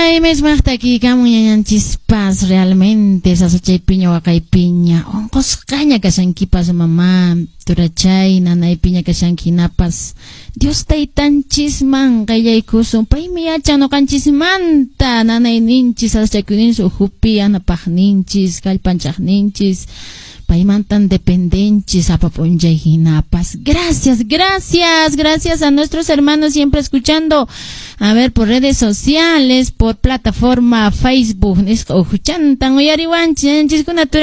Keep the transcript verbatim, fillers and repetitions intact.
Ay, mesmaqta aquí kamuñañanchispas realmente sasachay piña wakay piña onqosqaña kashankipas mamá turachay nanay piña kashankinapas Dios taytanchisman qayllaykusun paymi yachan noqanchismanta nanay ninchis sasachaykuninsu uhupi yanapaqninchis kallpanchaqninchis paymantan dependenchis apapunjay hinapas. Gracias, gracias, gracias a nuestros hermanos siempre escuchando, a ver, por redes sociales, por plataforma Facebook, escuchantan, oyariwanchis,